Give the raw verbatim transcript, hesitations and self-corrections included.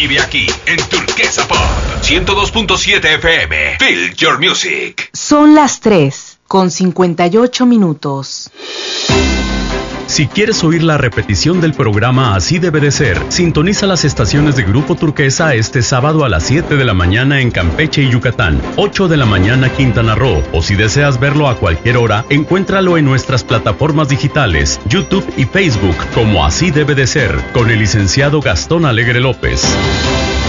Vive aquí en Turquesa Pop ciento dos punto siete F M. Feel your music. Son las tres con cincuenta y ocho minutos. Si quieres oír la repetición del programa Así Debe de Ser, sintoniza las estaciones de Grupo Turquesa este sábado a las siete de la mañana en Campeche y Yucatán, ocho de la mañana Quintana Roo, o si deseas verlo a cualquier hora, encuéntralo en nuestras plataformas digitales, YouTube y Facebook como Así Debe de Ser, con el licenciado Gastón Alegre López.